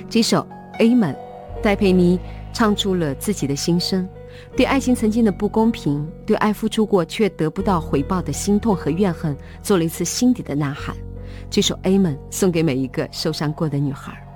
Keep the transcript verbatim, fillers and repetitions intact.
这首 Amen， 戴佩妮唱出了自己的心声，对爱情曾经的不公平，对爱付出过却得不到回报的心痛和怨恨做了一次心底的呐喊。这首 Amen 送给每一个受伤过的女孩。